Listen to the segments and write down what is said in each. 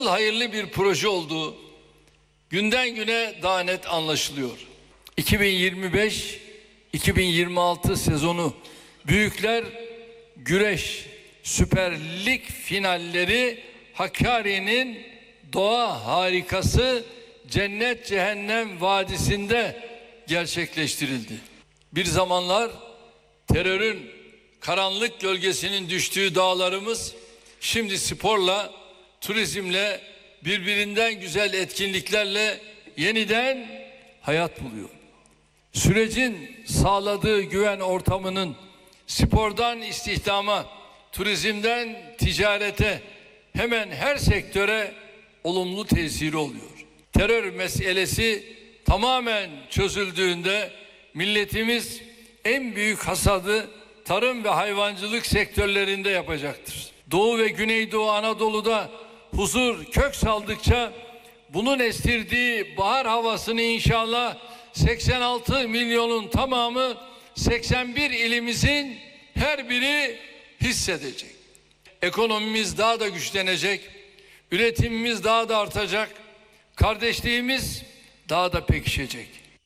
hayırlı bir proje olduğu günden güne daha net anlaşılıyor. 2025-2026 sezonu Büyükler Güreş Süper Lig finalleri Hakkari'nin doğa harikası Cennet Cehennem Vadisi'nde gerçekleştirildi. Bir zamanlar terörün karanlık gölgesinin düştüğü dağlarımız şimdi sporla, turizmle, birbirinden güzel etkinliklerle yeniden hayat buluyor. Sürecin sağladığı güven ortamının spordan istihdama, turizmden ticarete, hemen her sektöre olumlu tesiri oluyor. Terör meselesi tamamen çözüldüğünde milletimiz en büyük hasadı tarım ve hayvancılık sektörlerinde yapacaktır. Doğu ve Güneydoğu Anadolu'da huzur kök saldıkça bunun estirdiği bahar havasını inşallah 86 milyonun tamamı 81 ilimizin her biri hissedecek. Ekonomimiz daha da güçlenecek, üretimimiz daha da artacak, kardeşliğimiz daha da pekişecek.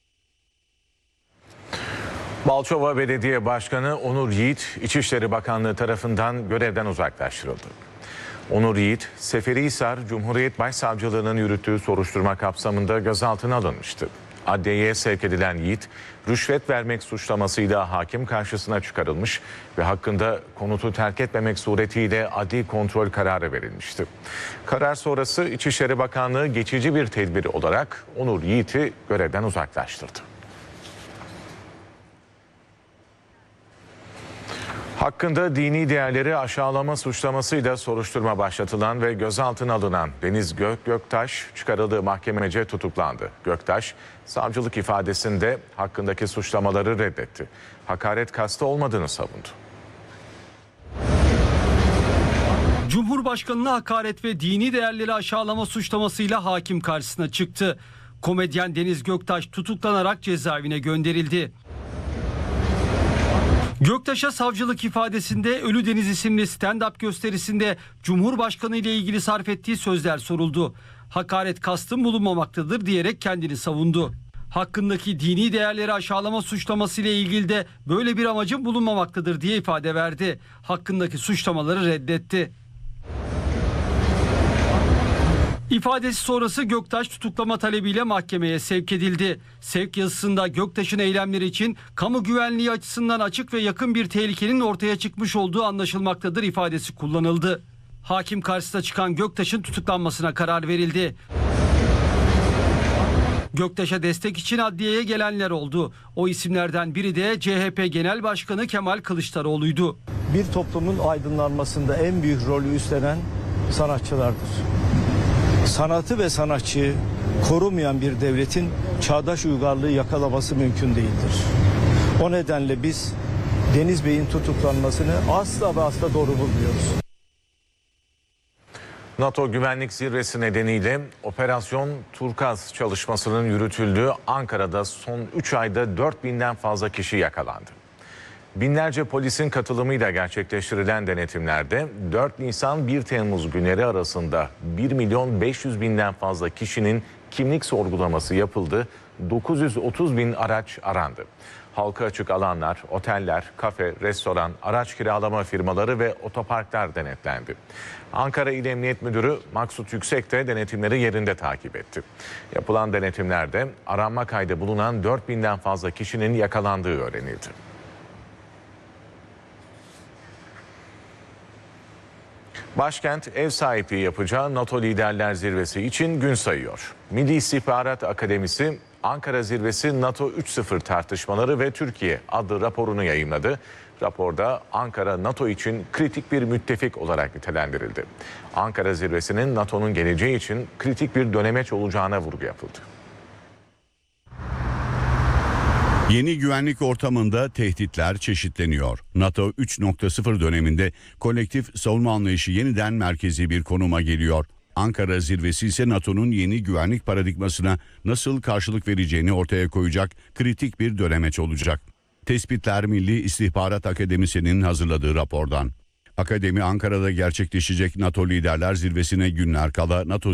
Balçova Belediye Başkanı Onur Yiğit, İçişleri Bakanlığı tarafından görevden uzaklaştırıldı. Onur Yiğit, Seferihisar Cumhuriyet Başsavcılığı'nın yürüttüğü soruşturma kapsamında gözaltına alınmıştı. Adliyeye sevk edilen Yiğit, rüşvet vermek suçlamasıyla hakim karşısına çıkarılmış ve hakkında konutu terk etmemek suretiyle adli kontrol kararı verilmişti. Karar sonrası İçişleri Bakanlığı geçici bir tedbir olarak Onur Yiğit'i görevden uzaklaştırdı. Hakkında dini değerleri aşağılama suçlamasıyla soruşturma başlatılan ve gözaltına alınan Deniz Göktaş çıkarıldığı mahkemece tutuklandı. Göktaş, savcılık ifadesinde hakkındaki suçlamaları reddetti. Hakaret kastı olmadığını savundu. Cumhurbaşkanına hakaret ve dini değerleri aşağılama suçlamasıyla hakim karşısına çıktı. Komedyen Deniz Göktaş tutuklanarak cezaevine gönderildi. Göktaş'a savcılık ifadesinde Ölü Deniz isimli stand-up gösterisinde Cumhurbaşkanı ile ilgili sarf ettiği sözler soruldu. Hakaret kastım bulunmamaktadır diyerek kendini savundu. Hakkındaki dini değerleri aşağılama suçlaması ile ilgili de böyle bir amacım bulunmamaktadır diye ifade verdi. Hakkındaki suçlamaları reddetti. İfadesi sonrası Göktaş tutuklama talebiyle mahkemeye sevk edildi. Sevk yazısında Göktaş'ın eylemleri için kamu güvenliği açısından açık ve yakın bir tehlikenin ortaya çıkmış olduğu anlaşılmaktadır ifadesi kullanıldı. Hakim karşısına çıkan Göktaş'ın tutuklanmasına karar verildi. Göktaş'a destek için adliyeye gelenler oldu. O isimlerden biri de CHP Genel Başkanı Kemal Kılıçdaroğlu'ydu. Bir toplumun aydınlanmasında en büyük rolü üstlenen sanatçılardır. Sanatı ve sanatçıyı korumayan bir devletin çağdaş uygarlığı yakalaması mümkün değildir. O nedenle biz Deniz Bey'in tutuklanmasını asla ve asla doğru bulmuyoruz. NATO Güvenlik Zirvesi nedeniyle Operasyon Turkaz çalışmasının yürütüldüğü Ankara'da son 3 ayda 4000'den fazla kişi yakalandı. Binlerce polisin katılımıyla gerçekleştirilen denetimlerde 4 Nisan-1 Temmuz günleri arasında 1.500.000'den fazla kişinin kimlik sorgulaması yapıldı, 930.000 araç arandı. Halka açık alanlar, oteller, kafe, restoran, araç kiralama firmaları ve otoparklar denetlendi. Ankara İl Emniyet Müdürü Maksut Yüksek de denetimleri yerinde takip etti. Yapılan denetimlerde aranma kaydı bulunan 4000'den fazla kişinin yakalandığı öğrenildi. Başkent ev sahipliği yapacağı NATO Liderler Zirvesi için gün sayıyor. Milli İstihbarat Akademisi Ankara Zirvesi NATO 3.0 tartışmaları ve Türkiye adlı raporunu yayımladı. Raporda Ankara NATO için kritik bir müttefik olarak nitelendirildi. Ankara Zirvesi'nin NATO'nun geleceği için kritik bir dönemeç olacağına vurgu yapıldı. Yeni güvenlik ortamında tehditler çeşitleniyor. NATO 3.0 döneminde kolektif savunma anlayışı yeniden merkezi bir konuma geliyor. Ankara Zirvesi ise NATO'nun yeni güvenlik paradigmasına nasıl karşılık vereceğini ortaya koyacak kritik bir dönemeç olacak. Tespitler Milli İstihbarat Akademisi'nin hazırladığı rapordan. Akademi Ankara'da gerçekleşecek NATO Liderler Zirvesi'ne günler kala NATO